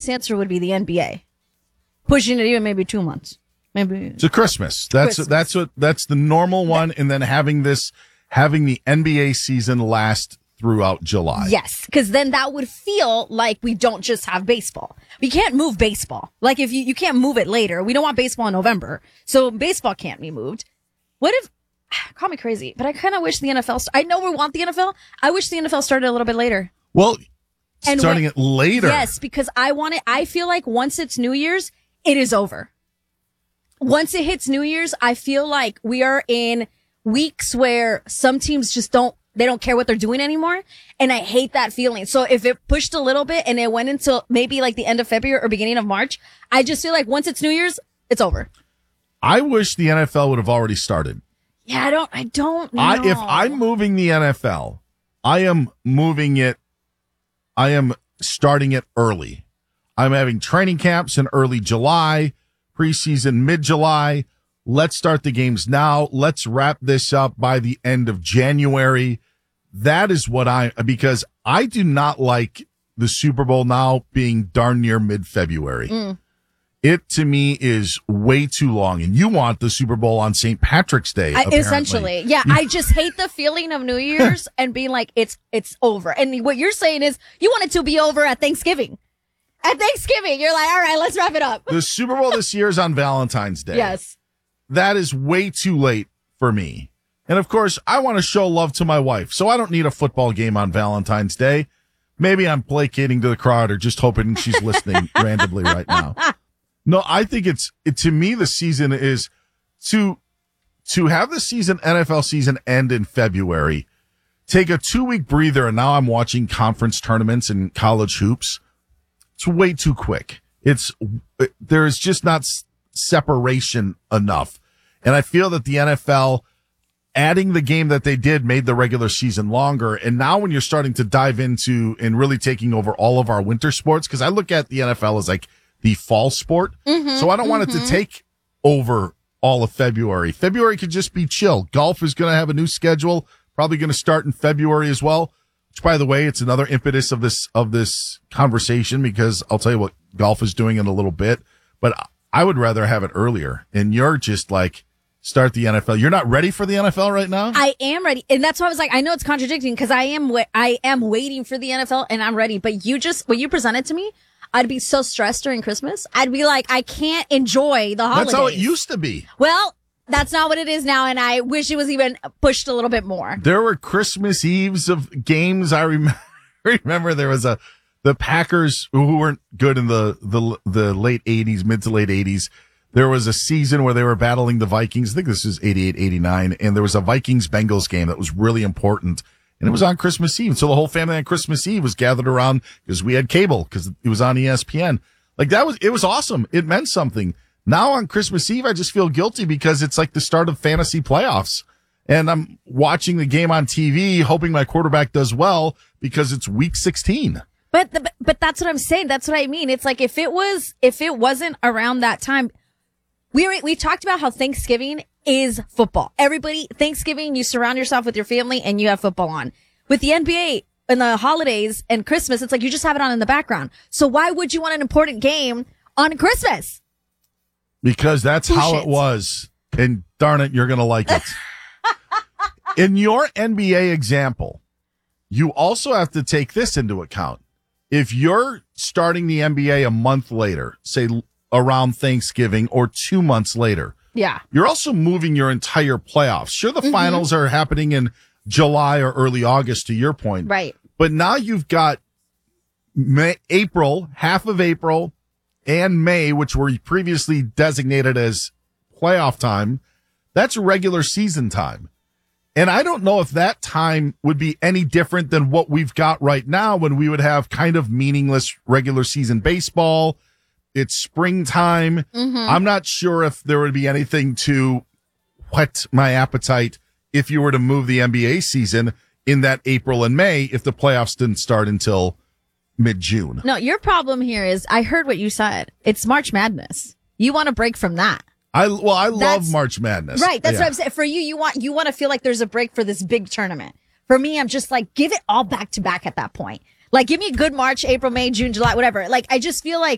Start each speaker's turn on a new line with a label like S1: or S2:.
S1: answer would be the NBA. Pushing it even maybe 2 months. Maybe
S2: to Christmas. That's the normal one, and then having the NBA season last throughout July.
S1: Yes, because then that would feel like we don't just have baseball. We can't move baseball. Like if you can't move it later. We don't want baseball in November, so baseball can't be moved. What if? Call me crazy, but I kind of wish the NFL. I know we want the NFL. I wish the NFL started a little bit later.
S2: Well, starting it later.
S1: Yes, because I feel like once it's New Year's, it is over. Once it hits New Year's, I feel like we are in weeks where some teams just don't care what they're doing anymore. And I hate that feeling. So if it pushed a little bit and it went until maybe like the end of February or beginning of March, I just feel like once it's New Year's, it's over.
S2: I wish the NFL would have already started.
S1: Yeah, I don't know.
S2: If I'm moving the NFL, I am starting it early. I'm having training camps in early July. Preseason mid-July. Let's start the games now. Let's wrap this up by the end of January. That is because I do not like the Super Bowl now being darn near mid-February. It, to me, is way too long. And you want the Super Bowl on St. Patrick's Day,
S1: essentially. Yeah, I just hate the feeling of New Year's and being like, it's over. And what you're saying is you want it to be over at Thanksgiving. At Thanksgiving, you're like, all right, let's wrap it up.
S2: The Super Bowl this year is on Valentine's Day.
S1: Yes.
S2: That is way too late for me. And, of course, I want to show love to my wife, so I don't need a football game on Valentine's Day. Maybe I'm placating to the crowd or just hoping she's listening randomly right now. No, I think to me, the season is to have the NFL season end in February, take a 2-week breather, and now I'm watching conference tournaments and college hoops. It's way too quick. There is just not separation enough. And I feel that the NFL adding the game that they did made the regular season longer. And now when you're starting to dive into and really taking over all of our winter sports, because I look at the NFL as like the fall sport. So I don't want it to take over all of February. February could just be chill. Golf is going to have a new schedule, probably going to start in February as well. Which, by the way, it's another impetus of this conversation, because I'll tell you what golf is doing in a little bit, but I would rather have it earlier. And you're just like, start the NFL. You're not ready for the NFL right now?
S1: I am ready. And that's why I was like, I know it's contradicting because I am waiting for the NFL and I'm ready. But when you presented to me, I'd be so stressed during Christmas. I'd be like, I can't enjoy the holidays.
S2: That's how it used to be.
S1: Well, that's not what it is now, and I wish it was even pushed a little bit more.
S2: There were Christmas Eves of games. I remember there was the Packers who weren't good in the late 80s, mid to late 80s. There was a season where they were battling the Vikings. I think this was 88, 89, and there was a Vikings-Bengals game that was really important, and it was on Christmas Eve. So the whole family on Christmas Eve was gathered around because we had cable because it was on ESPN. Like it was awesome. It meant something. Now on Christmas Eve, I just feel guilty because it's like the start of fantasy playoffs. And I'm watching the game on TV, hoping my quarterback does well because it's week 16.
S1: But that's what I'm saying. That's what I mean. It's like if it wasn't around that time, we talked about how Thanksgiving is football. Thanksgiving, you surround yourself with your family and you have football on. With the NBA and the holidays and Christmas, it's like you just have it on in the background. So why would you want an important game on Christmas?
S2: Because that's how it was. And darn it, you're going to like it. In your NBA example, you also have to take this into account. If you're starting the NBA a month later, say around Thanksgiving, or 2 months later,
S1: yeah,
S2: you're also moving your entire playoffs. Sure, the finals are happening in July or early August, to your point.
S1: Right.
S2: But now you've got April, half of April, and May, which were previously designated as playoff time. That's regular season time. And I don't know if that time would be any different than what we've got right now when we would have kind of meaningless regular season baseball. It's springtime. I'm not sure if there would be anything to whet my appetite if you were to move the NBA season in that April and May if the playoffs didn't start until mid-June.
S1: No, your problem here is I heard what you said. It's March Madness. You want to break from that.
S2: I love March Madness.
S1: Right. That's what I'm saying. For you want to feel like there's a break for this big tournament. For me, I'm just like, give it all back to back at that point. Like, give me a good March, April, May, June, July, whatever. Like, I just feel like